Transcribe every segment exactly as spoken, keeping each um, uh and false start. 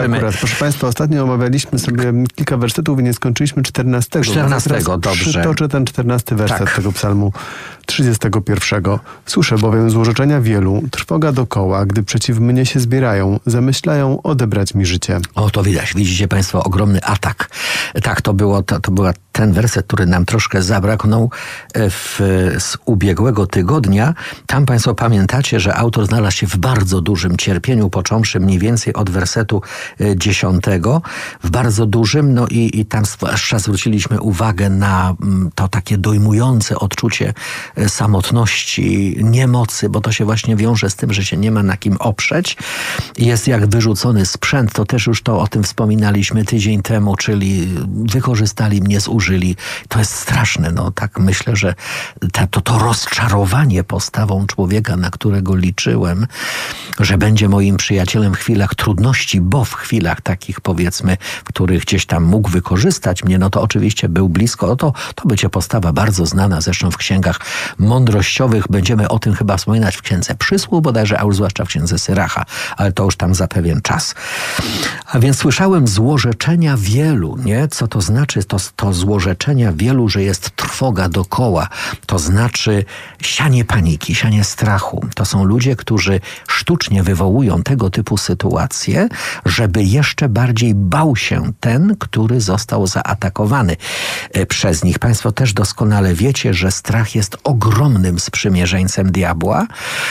Akurat, proszę Państwa, ostatnio omawialiśmy sobie kilka wersetów i nie skończyliśmy czternastego. czternastego, dobrze. Przytoczę ten czternasty werset tak. tego psalmu trzydziestego pierwszego. Słyszę bowiem złorzeczenia wielu, trwoga dokoła, gdy przeciw mnie się zbierają, zamyślają odebrać mi życie. O, to widać. Widzicie Państwo ogromny atak. Tak, to było, to, to była ten werset, który nam troszkę zabraknął w, z ubiegłego tygodnia. Tam Państwo pamiętacie, że autor znalazł się w bardzo dużym cierpieniu, począwszy mniej więcej od wersetu dziesiątego. W bardzo dużym, no i, i tam zwłaszcza zwróciliśmy uwagę na to takie dojmujące odczucie samotności, niemocy, bo to się właśnie wiąże z tym, że się nie ma na kim oprzeć. Jest jak wyrzucony sprzęt, to też już to o tym wspominaliśmy tydzień temu, czyli wykorzystali mnie, zużyli. To jest straszne, no tak myślę, że ta, to, to rozczarowanie postawą człowieka, na którego liczyłem, że będzie moim przyjacielem w chwilach trudności, bo w chwilach takich powiedzmy, w których gdzieś tam mógł wykorzystać mnie, no to oczywiście był blisko. No to, to będzie postawa bardzo znana, zresztą w księgach mądrościowych. Będziemy o tym chyba wspominać w księdze Przysłów, bodajże, a już zwłaszcza w księdze Syracha, ale to już tam za pewien czas. A więc słyszałem złorzeczenia wielu, nie? Co to znaczy? To, to złorzeczenia wielu, że jest trwoga dokoła. To znaczy sianie paniki, sianie strachu. To są ludzie, którzy sztucznie wywołują tego typu sytuacje, żeby jeszcze bardziej bał się ten, który został zaatakowany przez nich. Państwo też doskonale wiecie, że strach jest ogromnym sprzymierzeńcem diabła.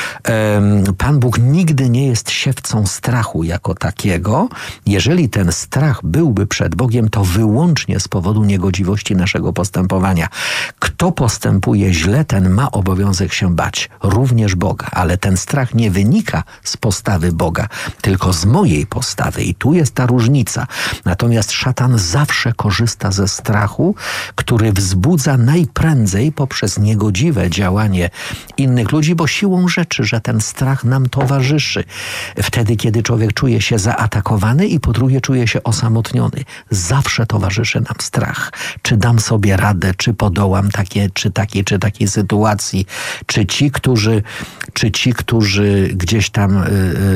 Pan Bóg nigdy nie jest siewcą strachu jako takiego. Jeżeli ten strach byłby przed Bogiem, to wyłącznie z powodu niegodziwości naszego postępowania. Kto postępuje źle, ten ma obowiązek się bać. Również Boga. Ale ten strach nie wynika z postawy Boga, tylko z mojej postawy. I tu jest ta różnica. Natomiast szatan zawsze korzysta ze strachu, który wzbudza najprędzej poprzez niegodziwe działanie innych ludzi, bo siłą rzeczy, że ten strach nam towarzyszy. Wtedy, kiedy człowiek czuje się zaatakowany i po drugie czuje się osamotniony. Zawsze towarzyszy nam strach. Czy dam sobie radę, czy podołam takie, czy takiej, czy takiej sytuacji, czy ci, którzy, czy ci, którzy gdzieś tam, yy,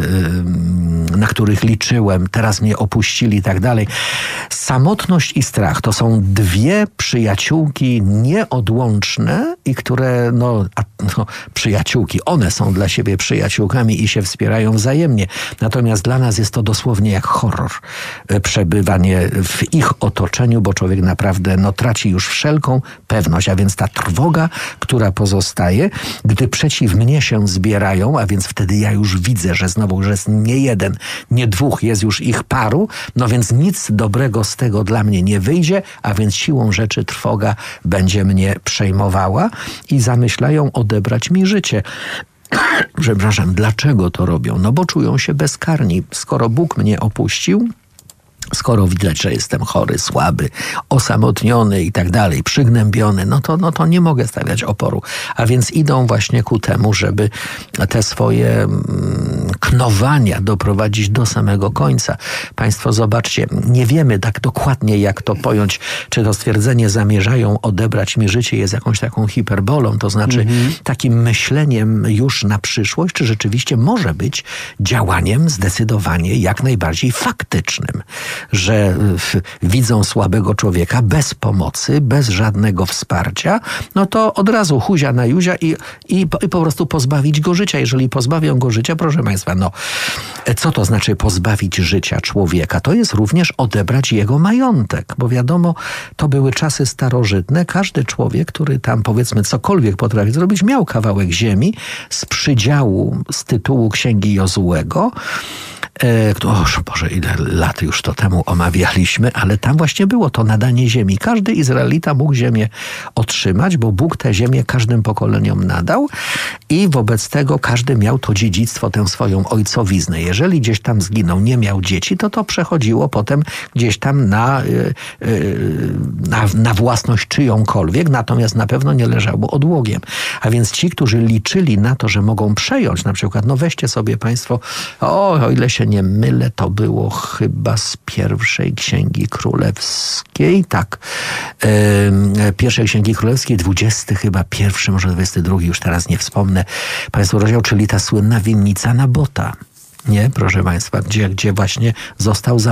yy, na których liczyłem, teraz mnie opuścili i tak dalej. Samotność i strach to są dwie przyjaciółki nieodłączne i które, no, a, no, przyjaciółki, one są dla siebie przyjaciółkami i się wspierają wzajemnie. Natomiast dla nas jest to dosłownie jak horror. Przebywanie w ich otoczeniu, bo człowiek naprawdę, no, traci już wszelką pewność, a więc ta trwoga, która pozostaje, gdy przeciw mnie się zbierają, a więc wtedy ja już widzę, że znowu, że jest nie jeden, nie dwóch, jest już ich paru, no więc nic dobrego z tego dla mnie nie wyjdzie, a więc siłą rzeczy trwoga będzie mnie przejmowała i zamyślają odebrać mi życie. Przepraszam, dlaczego to robią? No bo czują się bezkarni. Skoro Bóg mnie opuścił, skoro widać, że jestem chory, słaby, osamotniony i tak dalej, przygnębiony, no to, no to nie mogę stawiać oporu. A więc idą właśnie ku temu, żeby te swoje knowania doprowadzić do samego końca. Państwo zobaczcie, nie wiemy tak dokładnie, jak to pojąć, czy to stwierdzenie zamierzają odebrać mi życie jest jakąś taką hiperbolą, to znaczy mhm. takim myśleniem już na przyszłość, czy rzeczywiście może być działaniem zdecydowanie jak najbardziej faktycznym. Że widzą słabego człowieka bez pomocy, bez żadnego wsparcia, no to od razu huzia na juzia i, i, i po prostu pozbawić go życia. Jeżeli pozbawią go życia, proszę Państwa, no co to znaczy pozbawić życia człowieka? To jest również odebrać jego majątek, bo wiadomo, to były czasy starożytne. Każdy człowiek, który tam powiedzmy cokolwiek potrafi zrobić, miał kawałek ziemi z przydziału, z tytułu Księgi Jozułego. O Boże, ile lat już to temu omawialiśmy, ale tam właśnie było to nadanie ziemi. Każdy Izraelita mógł ziemię otrzymać, bo Bóg tę ziemię każdym pokoleniom nadał i wobec tego każdy miał to dziedzictwo, tę swoją ojcowiznę. Jeżeli gdzieś tam zginął, nie miał dzieci, to to przechodziło potem gdzieś tam na, na, na własność czyjąkolwiek, natomiast na pewno nie leżało odłogiem. A więc ci, którzy liczyli na to, że mogą przejąć, na przykład, no weźcie sobie Państwo, o, o ile się nie mylę, to było chyba z pierwszej Księgi Królewskiej, tak, yy, pierwszej Księgi Królewskiej, dwudziesty chyba pierwszy, może dwudziesty drugi, już teraz nie wspomnę, Państwo rozdział, czyli ta słynna winnica Nabota. Nie, proszę Państwa, gdzie, gdzie właśnie został za